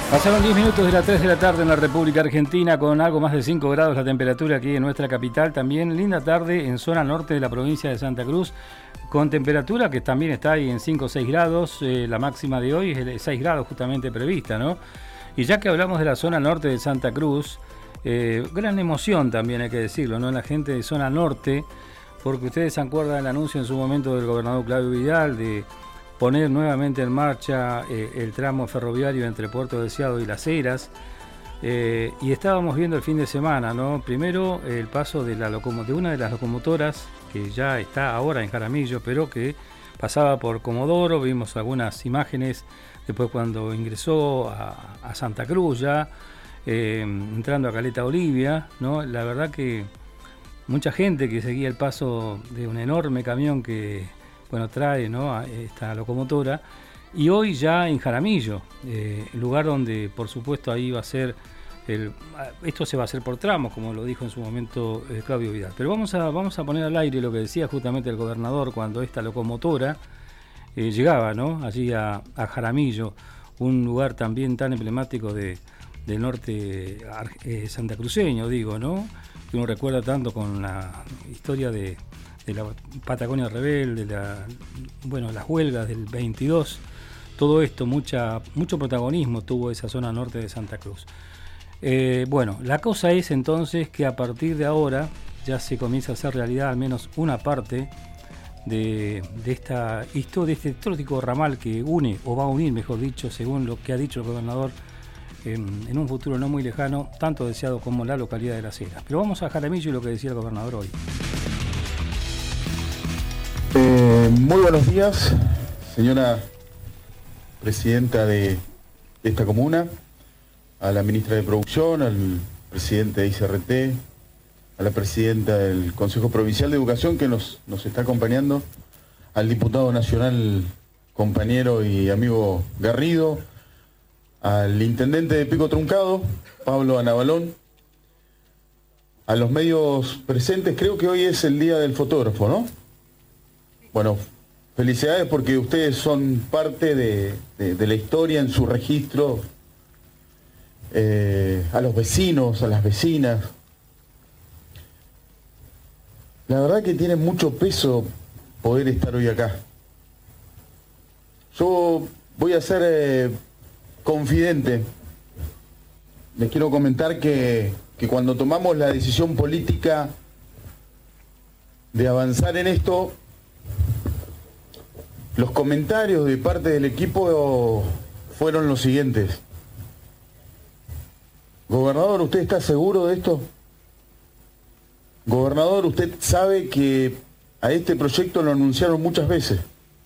Pasaron 10 minutos de las 3 de la tarde en la República Argentina, con algo más de 5 grados la temperatura aquí en nuestra capital. También linda tarde en zona norte de la provincia de Santa Cruz, con temperatura que también está ahí en 5 o 6 grados. La máxima de hoy es de 6 grados justamente prevista, ¿no? Y ya que hablamos de la zona norte de Santa Cruz, gran emoción también hay que decirlo, ¿no? La gente de zona norte, porque ustedes se acuerdan del anuncio en su momento del gobernador Claudio Vidal de poner nuevamente en marcha el tramo ferroviario entre Puerto Deseado y Las Heras, y estábamos viendo el fin de semana, ¿no? Primero el paso de una de las locomotoras que ya está ahora en Jaramillo, pero que pasaba por Comodoro. Vimos algunas imágenes después cuando ingresó a Santa Cruz ya, entrando a Caleta Olivia, ¿no? La verdad que mucha gente que seguía el paso de un enorme camión que trae, ¿no?, a esta locomotora, y hoy ya en Jaramillo, lugar donde por supuesto ahí va a ser esto se va a hacer por tramos, como lo dijo en su momento Claudio Vidal. Pero vamos a poner al aire lo que decía justamente el gobernador cuando esta locomotora llegaba, ¿no?, allí a Jaramillo, un lugar también tan emblemático del norte santacruceño, digo, ¿no?, que uno recuerda tanto con la historia de la Patagonia Rebelde, las huelgas del 22, todo esto, mucho protagonismo tuvo esa zona norte de Santa Cruz. La cosa es entonces que a partir de ahora ya se comienza a hacer realidad al menos una parte de este histórico ramal que une, o va a unir, mejor dicho, según lo que ha dicho el gobernador, en un futuro no muy lejano, tanto Deseado como la localidad de Las Heras. Pero vamos a Jaramillo y lo que decía el gobernador hoy. Muy buenos días, señora presidenta de esta comuna, a la ministra de Producción, al presidente de ICRT, a la presidenta del Consejo Provincial de Educación que nos está acompañando, al diputado nacional, compañero y amigo Garrido, al intendente de Pico Truncado, Pablo Anabalón, a los medios presentes. Creo que hoy es el día del fotógrafo, ¿no? Bueno, felicidades porque ustedes son parte de la historia en su registro, a los vecinos, a las vecinas. La verdad que tiene mucho peso poder estar hoy acá. Yo voy a ser confidente. Les quiero comentar que cuando tomamos la decisión política de avanzar en esto, los comentarios de parte del equipo fueron los siguientes. Gobernador, ¿usted está seguro de esto? Gobernador, usted sabe que a este proyecto lo anunciaron muchas veces.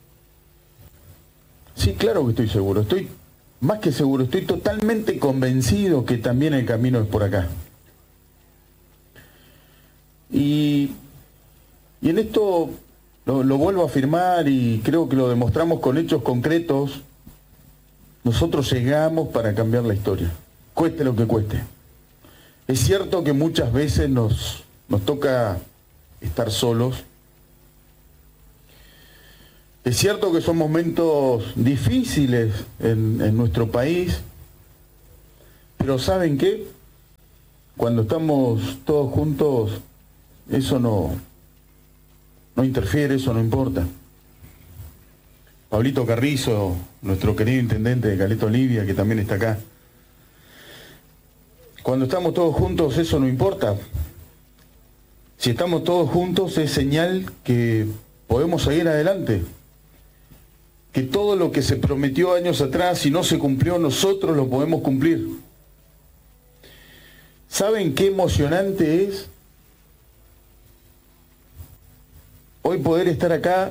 Sí, claro que estoy seguro, estoy más que seguro, estoy totalmente convencido que también el camino es por acá. Y en esto lo vuelvo a afirmar y creo que lo demostramos con hechos concretos. Nosotros llegamos para cambiar la historia, cueste lo que cueste. Es cierto que muchas veces nos toca estar solos. Es cierto que son momentos difíciles en nuestro país, pero ¿saben qué? Cuando estamos todos juntos, eso no interfiere, eso no importa. Pablito Carrizo, nuestro querido intendente de Caleta Olivia, que también está acá. Cuando estamos todos juntos, eso no importa. Si estamos todos juntos, es señal que podemos seguir adelante. Que todo lo que se prometió años atrás y no se cumplió, nosotros lo podemos cumplir. ¿Saben qué emocionante es hoy poder estar acá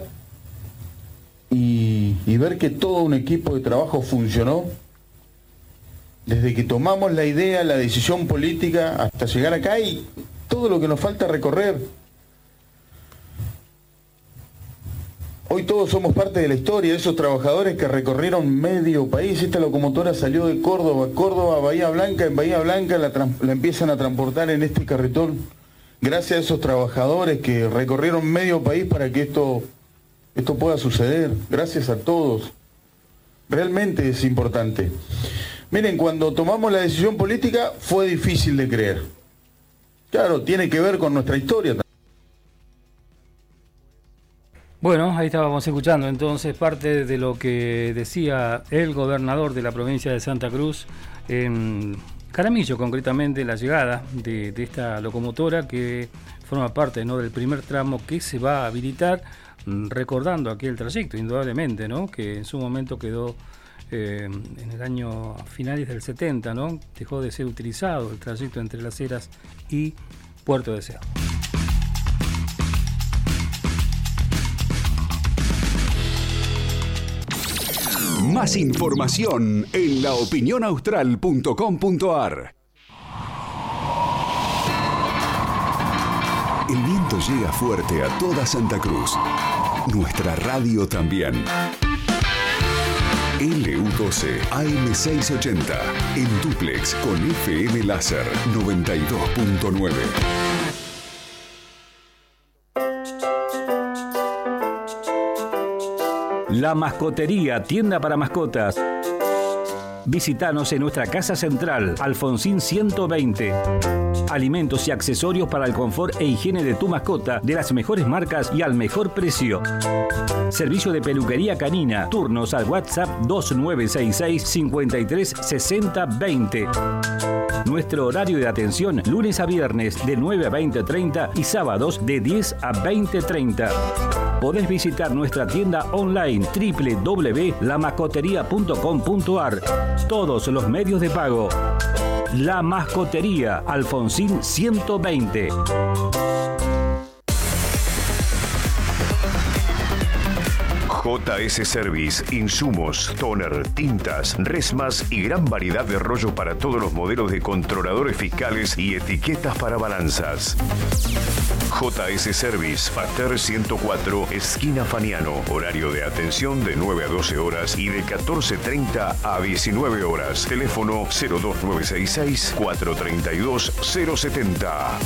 y ver que todo un equipo de trabajo funcionó? Desde que tomamos la idea, la decisión política, hasta llegar acá y todo lo que nos falta recorrer. Hoy todos somos parte de la historia, de esos trabajadores que recorrieron medio país. Esta locomotora salió de Córdoba, Bahía Blanca. En Bahía Blanca la empiezan a transportar en este carretón. Gracias a esos trabajadores que recorrieron medio país para que esto pueda suceder. Gracias a todos. Realmente es importante. Miren, cuando tomamos la decisión política fue difícil de creer. Claro, tiene que ver con nuestra historia. Bueno, ahí estábamos escuchando entonces parte de lo que decía el gobernador de la provincia de Santa Cruz en Jaramillo, concretamente la llegada de esta locomotora que forma parte, ¿no?, del primer tramo que se va a habilitar, recordando aquel trayecto, indudablemente, ¿no?, que en su momento quedó en el año a finales del 70, ¿no?, dejó de ser utilizado el trayecto entre Las Heras y Puerto Deseado. Más información en laopinionaustral.com.ar. El viento llega fuerte a toda Santa Cruz. Nuestra radio también. LU12 AM680 en dúplex con FM láser 92.9. La Mascotería, tienda para mascotas. Visítanos en nuestra casa central, Alfonsín 120. Alimentos y accesorios para el confort e higiene de tu mascota, de las mejores marcas y al mejor precio. Servicio de peluquería canina. Turnos al WhatsApp 2966 53 60 20. Nuestro horario de atención, lunes a viernes de 9 a 20:30 y sábados de 10 a 20:30. Podés visitar nuestra tienda online www.lamascoteria.com.ar. Todos los medios de pago. La Mascotería, Alfonsín 120. JS Service, insumos, toner, tintas, resmas y gran variedad de rollos para todos los modelos de controladores fiscales y etiquetas para balanzas. JS Service, Pater 104, esquina Faniano. Horario de atención de 9 a 12 horas y de 14:30 a 19 horas. Teléfono 02966 432 070.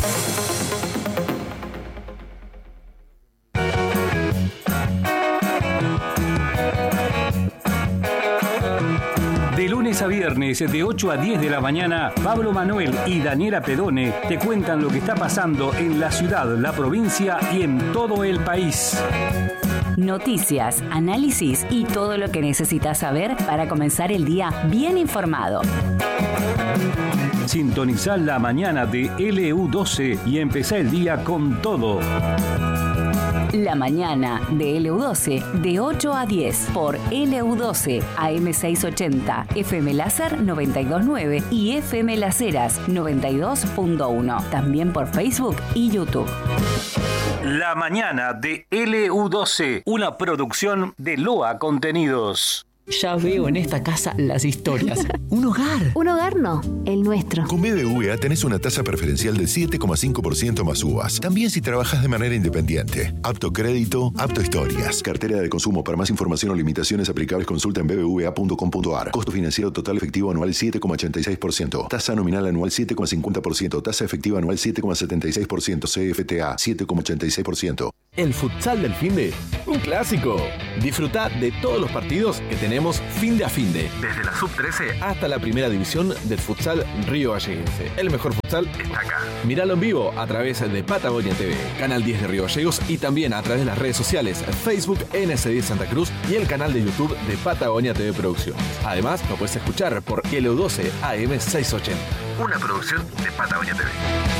De lunes a viernes, de 8 a 10 de la mañana, Pablo Manuel y Daniela Pedone te cuentan lo que está pasando en la ciudad, la provincia y en todo el país. Noticias, análisis y todo lo que necesitas saber para comenzar el día bien informado. Sintonizá la mañana de LU12 y empezá el día con todo. La mañana de LU12 de 8 a 10 por LU12 AM680, FM Láser 92.9 y FM Las Heras 92.1. También por Facebook y YouTube. La mañana de LU12, una producción de Loa Contenidos. Ya veo en esta casa las historias. Un hogar. Un hogar no, el nuestro. Con BBVA tenés una tasa preferencial del 7,5% más uvas. También si trabajas de manera independiente. Apto crédito, apto historias. Cartera de consumo. Para más información o limitaciones aplicables consulta en bbva.com.ar. Costo financiero total efectivo anual 7,86%. Tasa nominal anual 7,50%. Tasa efectiva anual 7,76%. CFTA 7,86%. El futsal del finde, un clásico. Disfrutá de todos los partidos que tenemos finde a finde. Desde la sub-13 hasta la primera división del futsal Río Galleguense. El mejor futsal está acá. Míralo en vivo a través de Patagonia TV, Canal 10 de Río Gallegos y también a través de las redes sociales Facebook NS10 Santa Cruz y el canal de YouTube de Patagonia TV Producciones. Además, lo puedes escuchar por LU12 AM680. Una producción de Patagonia TV.